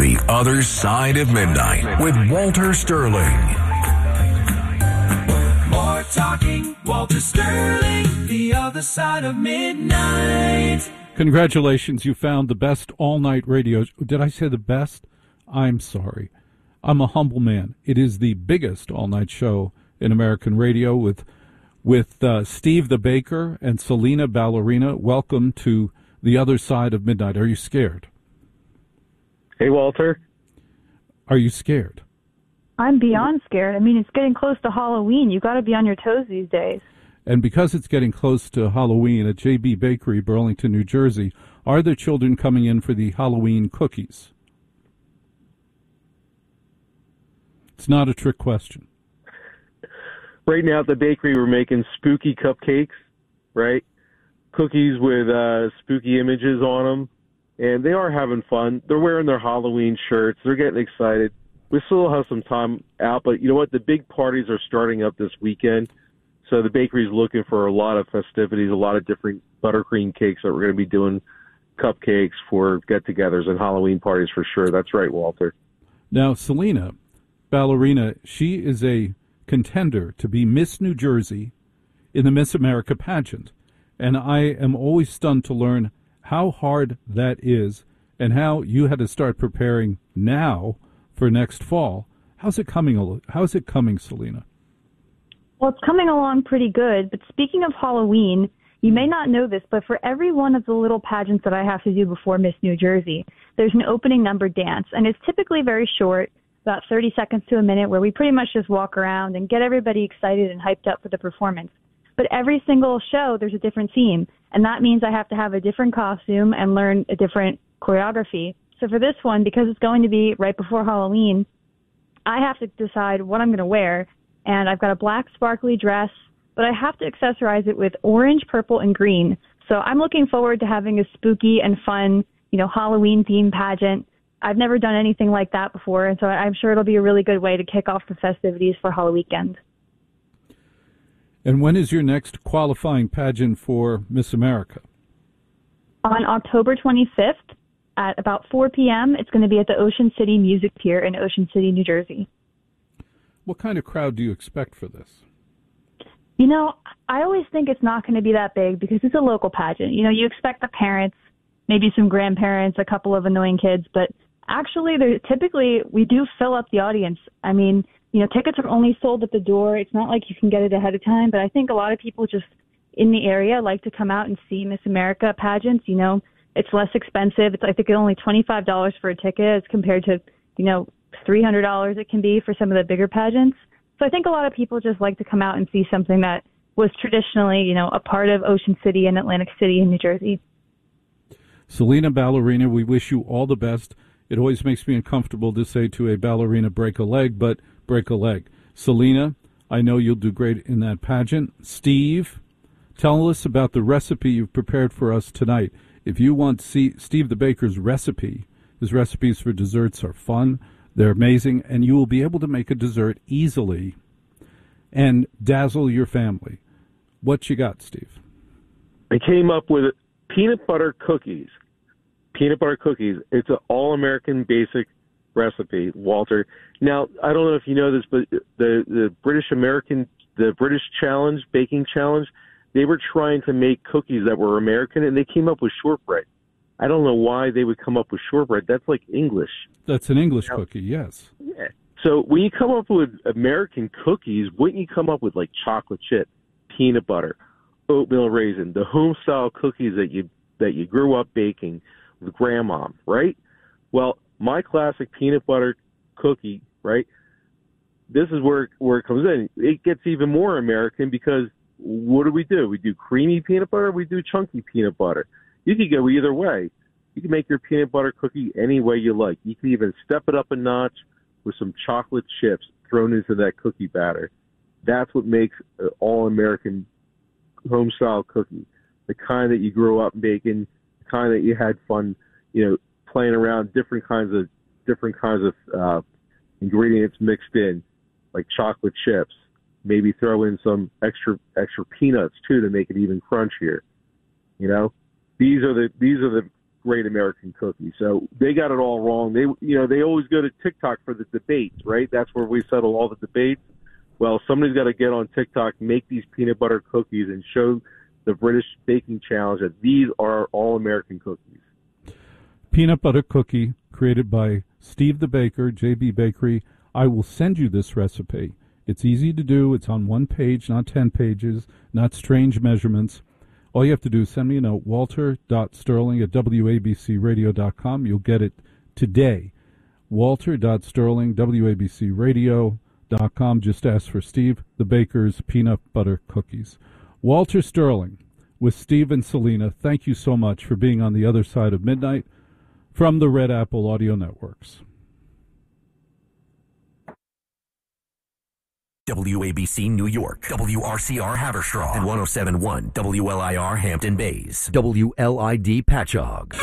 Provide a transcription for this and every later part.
The Other Side of Midnight with Walter Sterling. More talking, Walter Sterling, The Other Side of Midnight. Congratulations, you found the best all-night radio. Did I say the best? I'm sorry. I'm a humble man. It is the biggest all-night show in American radio with Steve the Baker and Selena Ballerina. Welcome to The Other Side of Midnight. Are you scared? Hey, Walter. Are you scared? I'm beyond scared. I mean, it's getting close to Halloween. You've got to be on your toes these days. And because it's getting close to Halloween at JB Bakery, Burlington, New Jersey, are there children coming in for the Halloween cookies? It's not a trick question. Right now at the bakery, we're making spooky cupcakes, right? Cookies with spooky images on them. And they are having fun. They're wearing their Halloween shirts. They're getting excited. We still have some time out, but you know what? The big parties are starting up this weekend. So the bakery's looking for a lot of festivities, a lot of different buttercream cakes that we're going to be doing, cupcakes for get-togethers and Halloween parties for sure. That's right, Walter. Now, Selena Ballerina, she is a contender to be Miss New Jersey in the Miss America pageant. And I am always stunned to learn how hard that is and how you had to start preparing now for next fall. How's it coming, Selena? Well, it's coming along pretty good. But speaking of Halloween, you may not know this, but for every one of the little pageants that I have to do before Miss New Jersey, there's an opening number dance. And it's typically very short, about 30 seconds to a minute, where we pretty much just walk around and get everybody excited and hyped up for the performance. But every single show, there's a different theme. And that means I have to have a different costume and learn a different choreography. So for this one, because it's going to be right before Halloween, I have to decide what I'm going to wear. And I've got a black sparkly dress, but I have to accessorize it with orange, purple, and green. So I'm looking forward to having a spooky and fun, Halloween-themed pageant. I've never done anything like that before, and so I'm sure it'll be a really good way to kick off the festivities for Halloween weekend. And when is your next qualifying pageant for Miss America? On October 25th at about 4 p.m., it's going to be at the Ocean City Music Pier in Ocean City, New Jersey. What kind of crowd do you expect for this? I always think it's not going to be that big because it's a local pageant. You expect the parents, maybe some grandparents, a couple of annoying kids, but actually, typically we do fill up the audience. I mean, tickets are only sold at the door. It's not like you can get it ahead of time, but I think a lot of people just in the area like to come out and see Miss America pageants. It's less expensive. I think it's only $25 for a ticket as compared to, $300 it can be for some of the bigger pageants. So I think a lot of people just like to come out and see something that was traditionally, a part of Ocean City and Atlantic City in New Jersey. Selena Ballerina, we wish you all the best. It always makes me uncomfortable to say to a ballerina, break a leg, but break a leg. Selena, I know you'll do great in that pageant. Steve, tell us about the recipe you've prepared for us tonight. If you want to see Steve the Baker's recipe, his recipes for desserts are fun, they're amazing, and you will be able to make a dessert easily and dazzle your family. What you got, Steve? I came up with peanut butter cookies. Peanut butter cookies. It's an all-American basic recipe, Walter. Now, I don't know if you know this, but the British Challenge, Baking Challenge, they were trying to make cookies that were American, and they came up with shortbread. I don't know why they would come up with shortbread. That's like English. That's an English cookie, yes. Yeah. So when you come up with American cookies, wouldn't you come up with like chocolate chip, peanut butter, oatmeal raisin, the home-style cookies that you grew up baking with grandma, right? Well, my classic peanut butter cookie, right? This is where it comes in. It gets even more American because what do? We do creamy peanut butter, we do chunky peanut butter. You can go either way. You can make your peanut butter cookie any way you like. You can even step it up a notch with some chocolate chips thrown into that cookie batter. That's what makes an all-American home-style cookie, the kind that you grew up baking, the kind that you had fun, playing around different kinds of ingredients mixed in, like chocolate chips. Maybe throw in some extra peanuts too to make it even crunchier. These are the great American cookie. So they got it all wrong. They always go to TikTok for the debates, right? That's where we settle all the debates. Well, somebody's got to get on TikTok, make these peanut butter cookies, and show the British Baking Challenge that these are all American cookies. Peanut butter cookie created by Steve the Baker, JB Bakery. I will send you this recipe. It's easy to do. It's on one page, not 10 pages, not strange measurements. All you have to do is send me a note, walter.sterling@wabcradio.com. You'll get it today. walter.sterling, wabcradio.com. Just ask for Steve the Baker's peanut butter cookies. Walter Sterling with Steve and Selena, thank you so much for being on the other side of midnight from the Red Apple Audio Networks. WABC New York, WRCR Haverstraw, and 107.1 WLIR Hampton Bays, WLID Patchogue.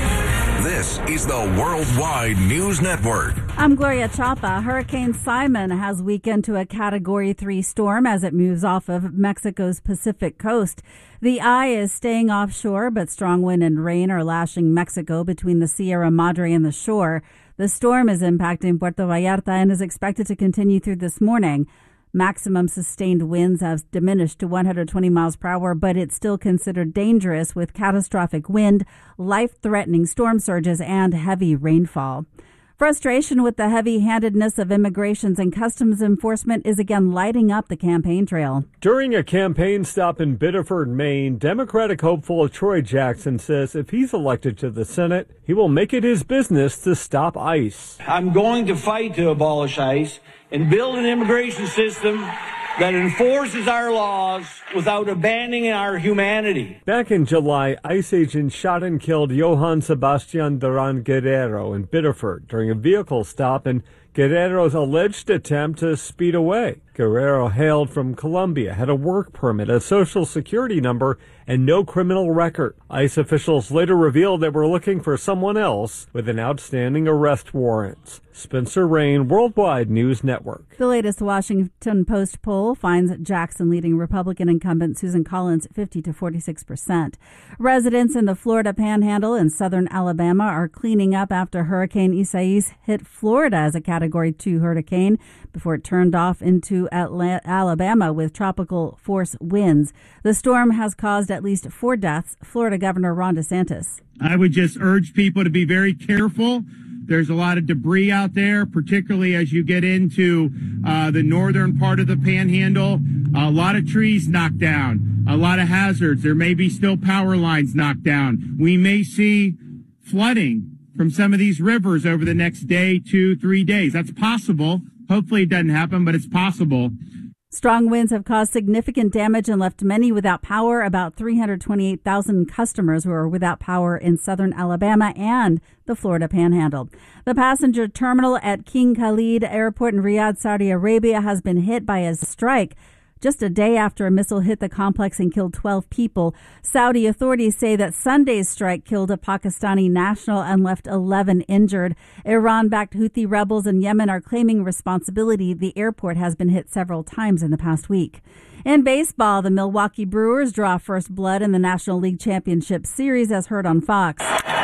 This is the Worldwide News Network. I'm Gloria Chapa. Hurricane Simon has weakened to a Category 3 storm as it moves off of Mexico's Pacific coast. The eye is staying offshore, but strong wind and rain are lashing Mexico between the Sierra Madre and the shore. The storm is impacting Puerto Vallarta and is expected to continue through this morning. Maximum sustained winds have diminished to 120 miles per hour, but it's still considered dangerous with catastrophic wind, life-threatening storm surges, and heavy rainfall. Frustration with the heavy-handedness of Immigrations and Customs Enforcement is again lighting up the campaign trail. During a campaign stop in Biddeford, Maine, Democratic hopeful Troy Jackson says if he's elected to the Senate, he will make it his business to stop ICE. I'm going to fight to abolish ICE and build an immigration system that enforces our laws without abandoning our humanity. Back in July, ICE agents shot and killed Johann Sebastian Duran Guerrero in Biddeford during a vehicle stop in Guerrero's alleged attempt to speed away. Guerrero hailed from Colombia, had a work permit, a social security number, and no criminal record. ICE officials later revealed they were looking for someone else with an outstanding arrest warrant. Spencer Rain, Worldwide News Network. The latest Washington Post poll finds Jackson leading Republican incumbent Susan Collins 50 to 46%. Residents in the Florida Panhandle and southern Alabama are cleaning up after Hurricane Isaias hit Florida as a Category 2 hurricane before it turned off into Alabama with tropical force winds. The storm has caused at least 4 deaths. Florida Governor Ron DeSantis. I would just urge people to be very careful. There's a lot of debris out there, particularly as you get into the northern part of the Panhandle. A lot of trees knocked down, a lot of hazards. There may be still power lines knocked down. We may see flooding from some of these rivers over the next day, 2-3 days. That's possible. Hopefully it doesn't happen, but it's possible. Strong winds have caused significant damage and left many without power. About 328,000 customers who are without power in southern Alabama and the Florida Panhandle. The passenger terminal at King Khalid Airport in Riyadh, Saudi Arabia, has been hit by a strike. Just a day after a missile hit the complex and killed 12 people, Saudi authorities say that Sunday's strike killed a Pakistani national and left 11 injured. Iran-backed Houthi rebels in Yemen are claiming responsibility. The airport has been hit several times in the past week. In baseball, the Milwaukee Brewers draw first blood in the National League Championship Series, as heard on Fox.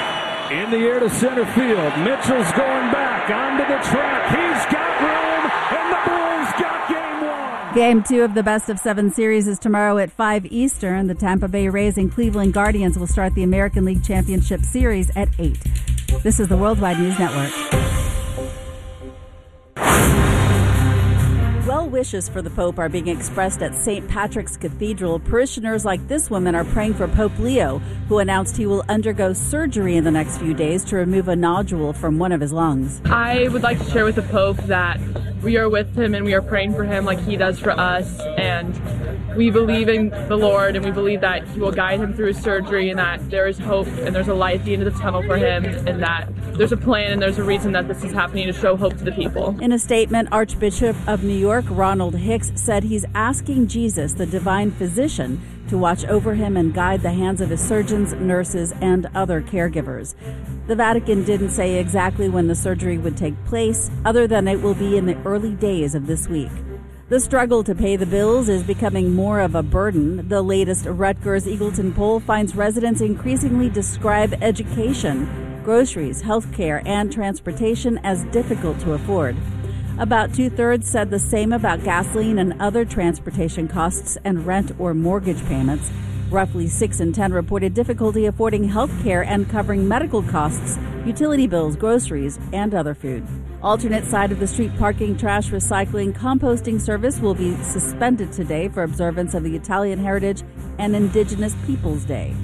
In the air to center field. Mitchell's going back onto the track. He's got room, and the Bulls got game 1. Game 2 of the best-of-7 series is tomorrow at 5 Eastern. The Tampa Bay Rays and Cleveland Guardians will start the American League Championship Series at 8. This is the Worldwide News Network. Well wishes for the Pope are being expressed at St. Patrick's Cathedral. Parishioners like this woman are praying for Pope Leo, who announced he will undergo surgery in the next few days to remove a nodule from one of his lungs. I would like to share with the Pope that we are with him and we are praying for him like he does for us, and we believe in the Lord and we believe that he will guide him through his surgery and that there is hope and there's a light at the end of the tunnel for him and that there's a plan and there's a reason that this is happening to show hope to the people. In a statement, Archbishop of New York, Ronald Hicks, said he's asking Jesus, the divine physician, to watch over him and guide the hands of his surgeons, nurses, and other caregivers. The Vatican didn't say exactly when the surgery would take place, other than it will be in the early days of this week. The struggle to pay the bills is becoming more of a burden. The latest Rutgers Eagleton poll finds residents increasingly describe education, groceries, healthcare, and transportation as difficult to afford. About 2/3 said the same about gasoline and other transportation costs and rent or mortgage payments. Roughly 6 in 10 reported difficulty affording health care and covering medical costs, utility bills, groceries, and other food. Alternate side of the street parking, trash recycling, composting service will be suspended today for observance of the Italian Heritage and Indigenous Peoples Day.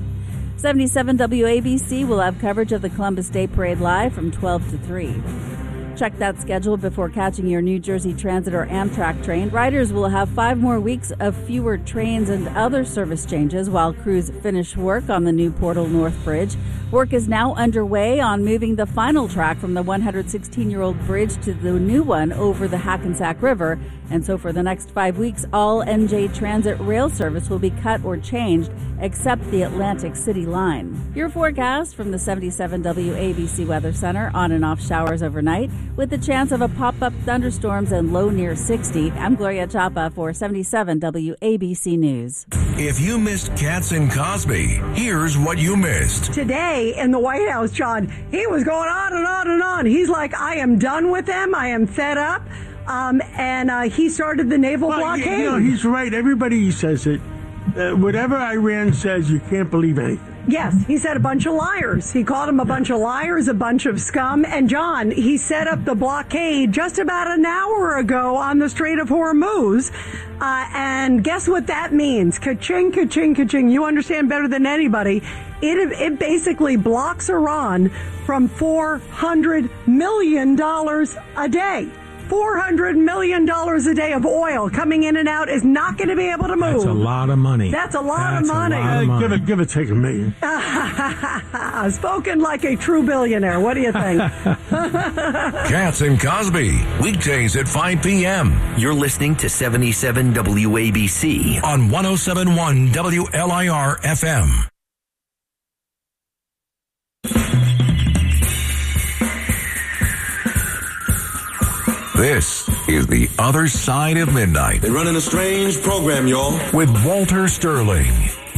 77 WABC will have coverage of the Columbus Day Parade live from 12 to 3. Check that schedule before catching your New Jersey Transit or Amtrak train. Riders will have 5 more weeks of fewer trains and other service changes while crews finish work on the new Portal North Bridge. Work is now underway on moving the final track from the 116-year-old bridge to the new one over the Hackensack River. And so for the next 5 weeks, all NJ Transit rail service will be cut or changed except the Atlantic City line. Your forecast from the 77 WABC Weather Center: on and off showers overnight with the chance of a pop-up thunderstorms and low near 60. I'm Gloria Chapa for 77 WABC News. If you missed Katz and Cosby, here's what you missed. Today in the White House, John, he was going on and on and on. He's like, I am done with them. I am fed up. And he started the naval blockade. You know, he's right. Everybody says it. Whatever Iran says, you can't believe anything. Yes, he said a bunch of liars. He called them a bunch of liars, a bunch of scum. And John, he set up the blockade just about an hour ago on the Strait of Hormuz. And guess what that means? Ka-ching, ka-ching, ka-ching. You understand better than anybody. It basically blocks Iran from $400 million a day. $400 million a day of oil coming in and out is not going to be able to move. That's a lot of money. That's a lot of money. Give or take $1 million. Spoken like a true billionaire. What do you think? Katz and Cosby, weekdays at 5 p.m. You're listening to 77 WABC on 107.1 WLIR FM. This is The Other Side of Midnight. They're running a strange program, y'all. With Walter Sterling.